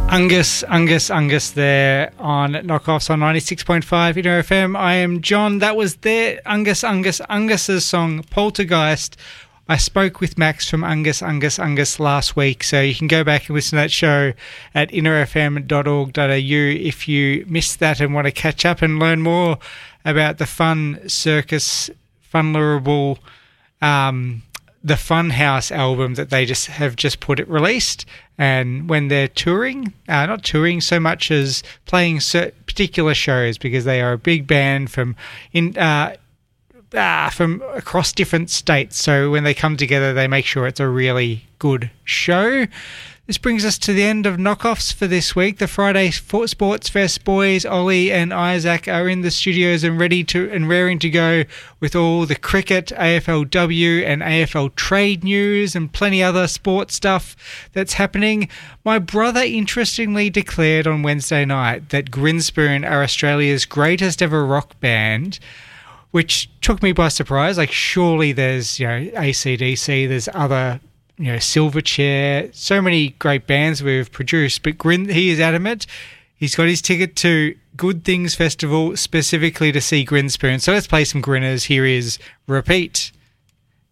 Angus there on Knockoffs on 96.5 Inter FM. I am John. That was their Angus's song Poltergeist. I spoke with Max from Angus last week, so you can go back and listen to that show at interfm.org.au if you missed that and want to catch up and learn more about the Fun Circus, Funlerable, the Funhouse album that they have just released. And when they're touring, not touring so much as playing particular shows, because they are a big band from across different states. So when they come together, they make sure it's a really good show. This brings us to the end of Knockoffs for this week. The Friday Sports Fest boys, Ollie and Isaac, are in the studios and raring to go with all the cricket, AFLW and AFL trade news and plenty other sports stuff that's happening. My brother interestingly declared on Wednesday night that Grinspoon are Australia's greatest ever rock band, which took me by surprise. Like, surely there's, AC/DC, there's other, Silverchair, so many great bands we've produced, but he is adamant. He's got his ticket to Good Things Festival specifically to see Grinspoon. So let's play some Grinners. Here is Repeat.